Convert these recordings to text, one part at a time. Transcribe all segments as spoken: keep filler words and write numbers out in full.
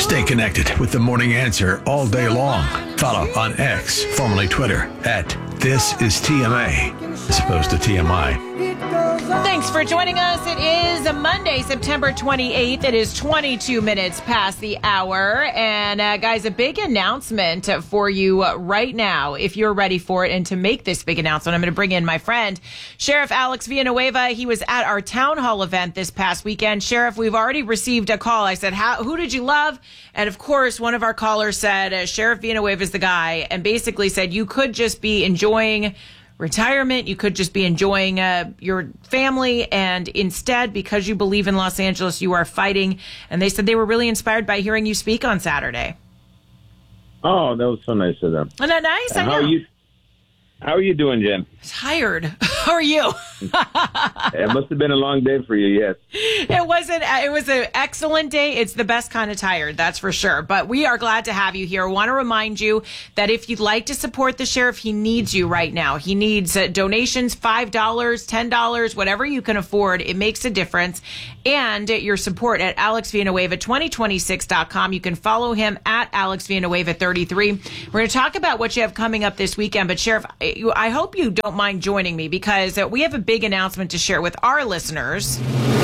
Stay connected with The Morning Answer all day long. Follow on X, formerly Twitter, at This Is T M A, as opposed to T M I. Thanks for joining us. It is a Monday, September twenty-eighth. It is twenty-two minutes past the hour. And uh, guys, a big announcement for you right now, if you're ready for it. And to make this big announcement, I'm going to bring in my friend, Sheriff Alex Villanueva. He was at our town hall event this past weekend. Sheriff, we've already received a call. I said, How, who did you love? And of course, one of our callers said, uh, Sheriff Villanueva is the guy, and basically said you could just be enjoying retirement. You could just be enjoying uh, your family. And instead, because you believe in Los Angeles, you are fighting. And they said they were really inspired by hearing you speak on Saturday. Oh, that was so nice of them. Isn't that nice? Uh, I know. how are you? How are you doing, Jen? Tired. How are you? It must have been a long day for you, yes. It wasn't. It was an excellent day. It's the best kind of tired, that's for sure. But we are glad to have you here. I want to remind you that if you'd like to support the sheriff, he needs you right now. He needs uh, donations, five dollars, ten dollars, whatever you can afford. It makes a difference. And your support at Alex Villanueva twenty twenty-six dot com. You can follow him at Alex Villanueva thirty-three. We're going to talk about what you have coming up this weekend. But Sheriff, I hope you don't mind joining me, because we have a big announcement to share with our listeners.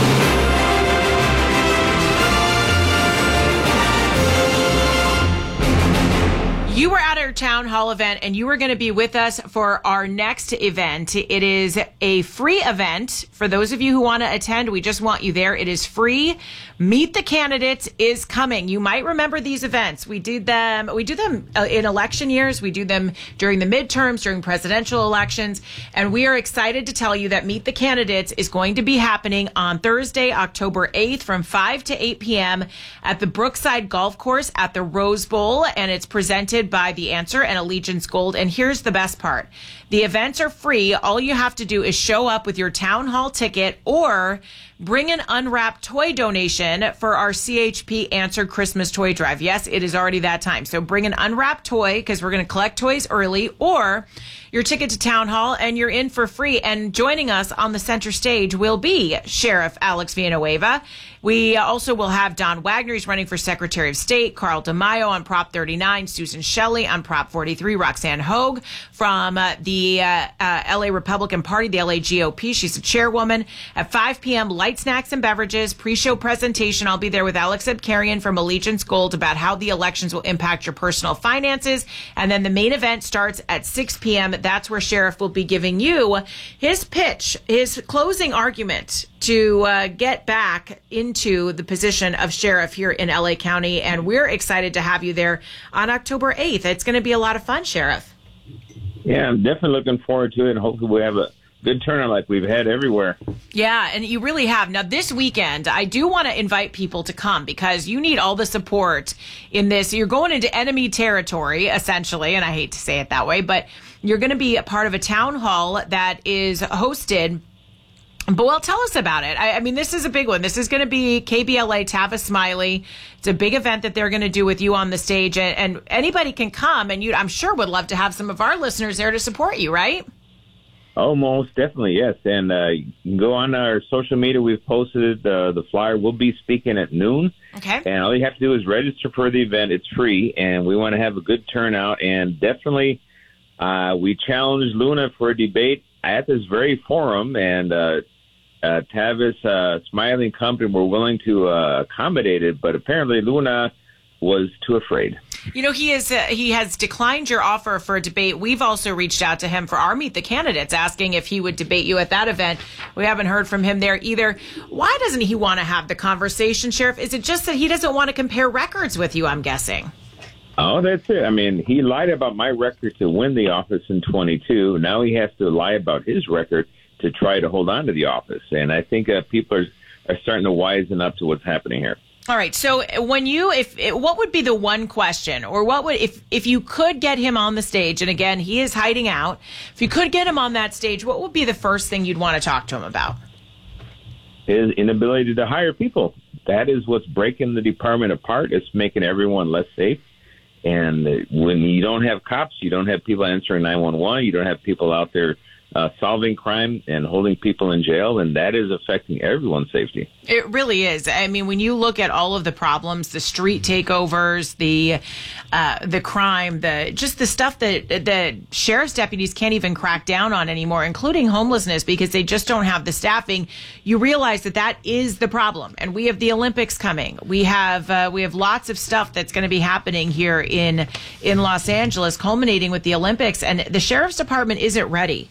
You were at our town hall event, and you are going to be with us for our next event. It is a free event. For those of you who want to attend, we just want you there. It is free. Meet the Candidates is coming. You might remember these events. We did them. We do them in election years. We do them during the midterms, during presidential elections. And we are excited to tell you that Meet the Candidates is going to be happening on Thursday, October eighth from five to eight p.m. at the Brookside Golf Course at the Rose Bowl. And it's presented by The Answer and Allegiance Gold. And here's the best part. The events are free. All you have to do is show up with your town hall ticket or bring an unwrapped toy donation for our C H P Answer Christmas Toy Drive. Yes, it is already that time. So bring an unwrapped toy, because we're going to collect toys early, or your ticket to town hall, and you're in for free. And joining us on the center stage will be Sheriff Alex Villanueva. We also will have Don Wagner. He's running for Secretary of State. Carl DeMaio on Prop thirty-nine. Susan Shelley on Prop forty-three. Roxanne Hogue from uh, the uh, uh, L A Republican Party, the L A G O P. She's the chairwoman. At five p.m., light snacks and beverages. Pre-show presentation. I'll be there with Alex Abkarian from Allegiance Gold about how the elections will impact your personal finances. And then the main event starts at six p.m. That's where Sheriff will be giving you his pitch, his closing argument to uh, get back into the position of sheriff here in L A County. And we're excited to have you there on October eighth. It's going to be a lot of fun, Sheriff. Yeah, I'm definitely looking forward to it, and hopefully we have a good turnout like we've had everywhere. Yeah, and you really have. Now, this weekend, I do want to invite people to come, because you need all the support in this. You're going into enemy territory, essentially, and I hate to say it that way, but you're going to be a part of a town hall that is hosted. But, well, tell us about it. I, I mean, this is a big one. This is going to be K B L A, Tavis Smiley. It's a big event that they're going to do with you on the stage. And, and anybody can come, and you, I'm sure, would love to have some of our listeners there to support you, right? Oh, most definitely, yes. And uh, you can go on our social media. We've posted uh, the flyer. We'll be speaking at noon. Okay. And all you have to do is register for the event. It's free, and we want to have a good turnout. And definitely, uh, we challenged Luna for a debate at this very forum, and uh, uh, Tavis uh, Smiley Company were willing to uh, accommodate it, but apparently Luna was too afraid. You know, he is uh, he has declined your offer for a debate. We've also reached out to him for our Meet the Candidates, asking if he would debate you at that event. We haven't heard from him there either. Why doesn't he want to have the conversation, Sheriff? Is it just that he doesn't want to compare records with you, I'm guessing? Oh, that's it. I mean, he lied about my record to win the office in twenty-two. Now he has to lie about his record to try to hold on to the office. And I think uh, people are, are starting to wisen up to what's happening here. All right. So when you, if, what would be the one question, or what would, if, if you could get him on the stage, and again, he is hiding out, if you could get him on that stage, what would be the first thing you'd want to talk to him about? His inability to hire people. That is what's breaking the department apart. It's making everyone less safe. And when you don't have cops, you don't have people answering nine one one. You don't have people out there uh, solving crime and holding people in jail, and that is affecting everyone's safety. It really is. I mean, when you look at all of the problems, the street takeovers, the uh, the crime, the just the stuff that the sheriff's deputies can't even crack down on anymore, including homelessness, because they just don't have the staffing, you realize that that is the problem. And we have the Olympics coming. We have uh, we have lots of stuff that's going to be happening here in in Los Angeles, culminating with the Olympics, and the sheriff's department isn't ready.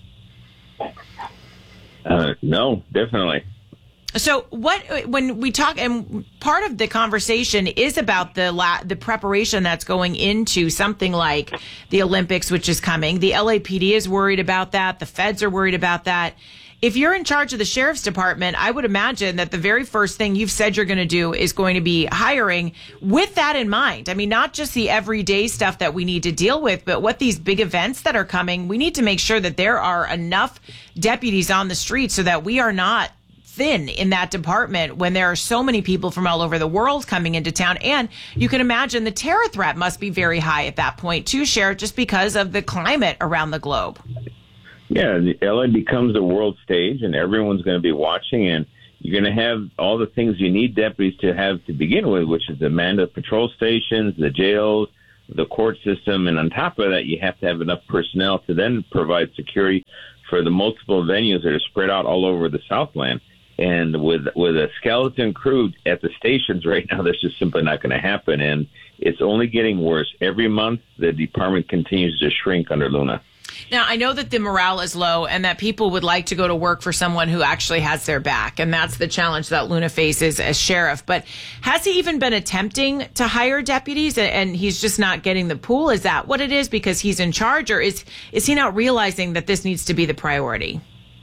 Uh, no, definitely. So what, when we talk, and part of the conversation is about the la, the preparation that's going into something like the Olympics, which is coming. The L A P D is worried about that. The feds are worried about that. If you're in charge of the sheriff's department, I would imagine that the very first thing you've said you're going to do is going to be hiring with that in mind. I mean, not just the everyday stuff that we need to deal with, but what these big events that are coming, we need to make sure that there are enough deputies on the street so that we are not thin in that department when there are so many people from all over the world coming into town. And you can imagine the terror threat must be very high at that point too, Sheriff, just because of the climate around the globe. Yeah, L A becomes the world stage, and everyone's going to be watching, and you're going to have all the things you need deputies to have to begin with, which is the manned patrol stations, the jails, the court system, and on top of that, you have to have enough personnel to then provide security for the multiple venues that are spread out all over the Southland. And with with a skeleton crew at the stations right now, that's just simply not going to happen, and it's only getting worse. Every month, the department continues to shrink under Luna. Now, I know that the morale is low and that people would like to go to work for someone who actually has their back. And that's the challenge that Luna faces as sheriff. But has he even been attempting to hire deputies and he's just not getting the pool? Is that what it is because he's in charge, or is, is he not realizing that this needs to be the priority?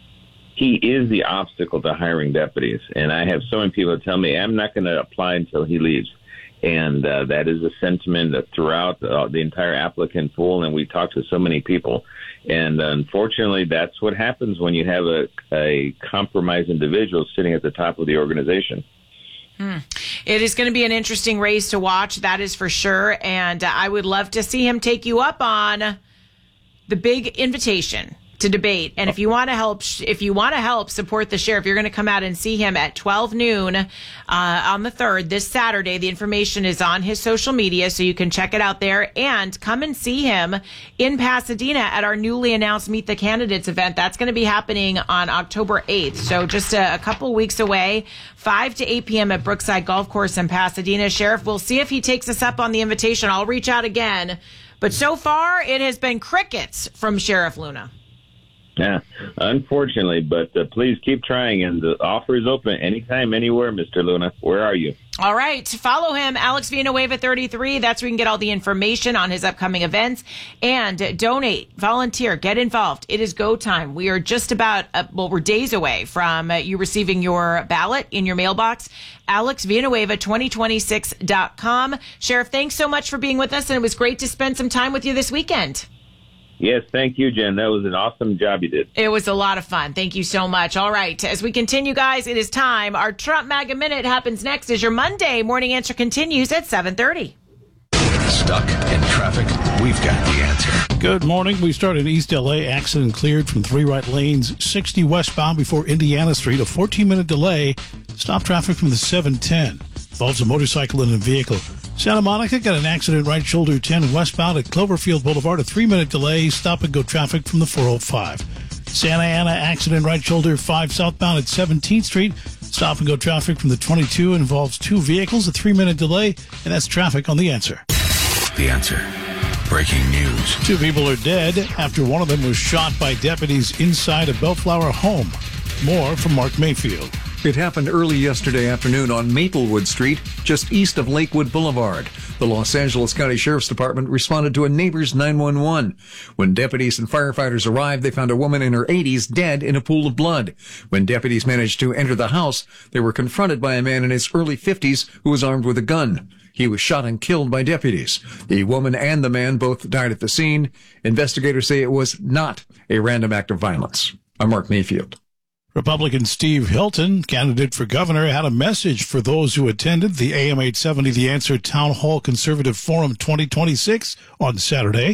He is the obstacle to hiring deputies. And I have so many people tell me, I'm not going to apply until he leaves. And uh, that is a sentiment throughout uh, the entire applicant pool. And we talked to so many people. And unfortunately, that's what happens when you have a, a compromised individual sitting at the top of the organization. Hmm. It is going to be an interesting race to watch, that is for sure. And uh, I would love to see him take you up on the big invitation to debate. And if you want to help, if you want to help support the sheriff, you're going to come out and see him at twelve noon uh, on the third, this Saturday. The information is on his social media, so you can check it out there, and come and see him in Pasadena at our newly announced Meet the Candidates event. That's going to be happening on October eighth. So just a, a couple weeks away, five to eight p.m. at Brookside Golf Course in Pasadena. Sheriff, we'll see if he takes us up on the invitation. I'll reach out again. But so far, it has been crickets from Sheriff Luna. Yeah, unfortunately, but uh, please keep trying, and the offer is open anytime, anywhere, Mister Luna. Where are you? All right. Follow him, Alex Villanueva thirty-three. That's where you can get all the information on his upcoming events. And donate, volunteer, get involved. It is go time. We are just about, uh, well, we're days away from uh, you receiving your ballot in your mailbox. Alex Villanueva twenty twenty-six dot com. Sheriff, thanks so much for being with us, and it was great to spend some time with you this weekend. Yes, thank you, Jen. That was an awesome job you did. It was a lot of fun. Thank you so much. All right. As we continue, guys, it is time. Our Trump MAGA Minute happens next as your Monday morning answer continues at seven thirty. Stuck in traffic? We've got the answer. Good morning. We start in East L A. Accident cleared from three right lanes, sixty westbound before Indiana Street. A fourteen-minute delay. Stop traffic from the seven ten. Involves a motorcycle and a vehicle. Santa Monica got an accident right shoulder ten westbound at Cloverfield Boulevard. A three-minute delay. Stop and go traffic from the four oh five. Santa Ana accident right shoulder five southbound at seventeenth Street. Stop and go traffic from the twenty-two. Involves two vehicles. A three-minute delay. And that's traffic on The Answer. The Answer. Breaking news. Two people are dead after one of them was shot by deputies inside a Bellflower home. More from Mark Mayfield. It happened early yesterday afternoon on Maplewood Street, just east of Lakewood Boulevard. The Los Angeles County Sheriff's Department responded to a neighbor's nine one one. When deputies and firefighters arrived, they found a woman in her eighties dead in a pool of blood. When deputies managed to enter the house, they were confronted by a man in his early fifties who was armed with a gun. He was shot and killed by deputies. The woman and the man both died at the scene. Investigators say it was not a random act of violence. I'm Mark Mayfield. Republican Steve Hilton, candidate for governor, had a message for those who attended the A M eight seventy The Answer Town Hall Conservative Forum twenty twenty-six on Saturday.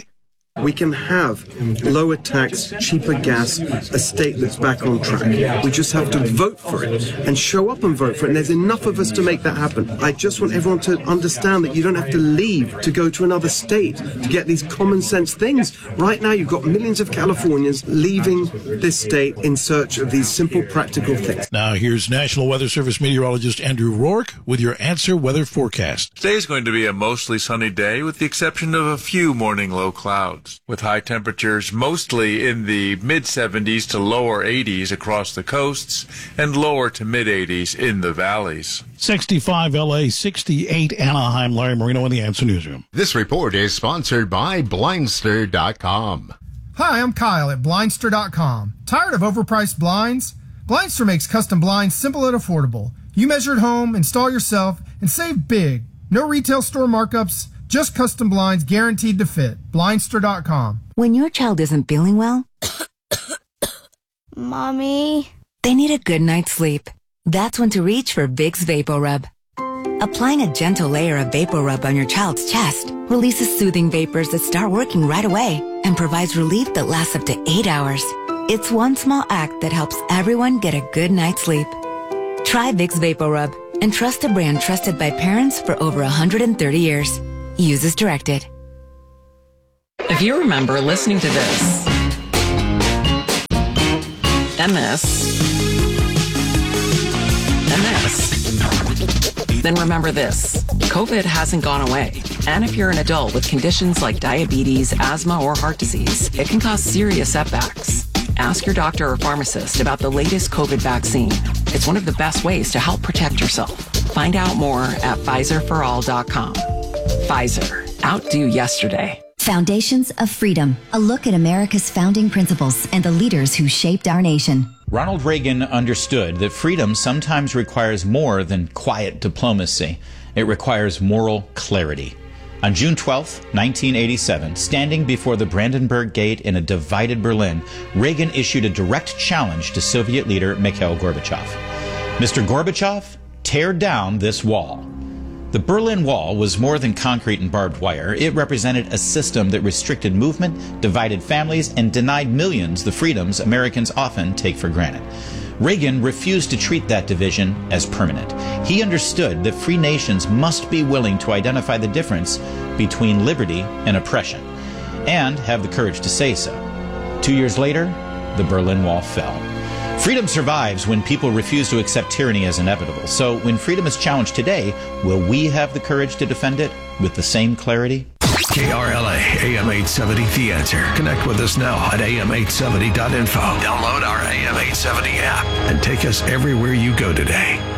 We can have lower tax, cheaper gas, a state that's back on track. We just have to vote for it and show up and vote for it. And there's enough of us to make that happen. I just want everyone to understand that you don't have to leave to go to another state to get these common sense things. Right now, you've got millions of Californians leaving this state in search of these simple, practical things. Now, here's National Weather Service meteorologist Andrew Rourke with your Answer Weather forecast. Today's going to be a mostly sunny day with the exception of a few morning low clouds, with high temperatures mostly in the mid seventies to lower eighties across the coasts and lower to mid eighties in the valleys. sixty-five L A, sixty-eight Anaheim. Larry Marino in the Answer Newsroom. This report is sponsored by Blindster dot com. Hi, I'm Kyle at Blindster dot com. Tired of overpriced blinds? Blindster makes custom blinds simple and affordable. You measure at home, install yourself, and save big. No retail store markups, just custom blinds guaranteed to fit. Blindster dot com. When your child isn't feeling well, Mommy, they need a good night's sleep. That's when to reach for Vicks VapoRub. Applying a gentle layer of VapoRub on your child's chest releases soothing vapors that start working right away and provides relief that lasts up to eight hours. It's one small act that helps everyone get a good night's sleep. Try Vicks VapoRub and trust a brand trusted by parents for over one hundred thirty years. Use as directed. If you remember listening to this, and this, and this, then remember this. COVID hasn't gone away. And if you're an adult with conditions like diabetes, asthma, or heart disease, it can cause serious setbacks. Ask your doctor or pharmacist about the latest COVID vaccine. It's one of the best ways to help protect yourself. Find out more at Pfizer for all dot com. Pfizer. Outdo yesterday. Foundations of Freedom. A look at America's founding principles and the leaders who shaped our nation. Ronald Reagan understood that freedom sometimes requires more than quiet diplomacy. It requires moral clarity. On June twelfth, nineteen eighty-seven, standing before the Brandenburg Gate in a divided Berlin, Reagan issued a direct challenge to Soviet leader Mikhail Gorbachev. Mister Gorbachev, tear down this wall. The Berlin Wall was more than concrete and barbed wire. It represented a system that restricted movement, divided families, and denied millions the freedoms Americans often take for granted. Reagan refused to treat that division as permanent. He understood that free nations must be willing to identify the difference between liberty and oppression, and have the courage to say so. Two years later, the Berlin Wall fell. Freedom survives when people refuse to accept tyranny as inevitable. So when freedom is challenged today, will we have the courage to defend it with the same clarity? K R L A, A M eight seventy, The Answer. Connect with us now at A M eight seventy dot info. Download our A M eight seventy app and take us everywhere you go today.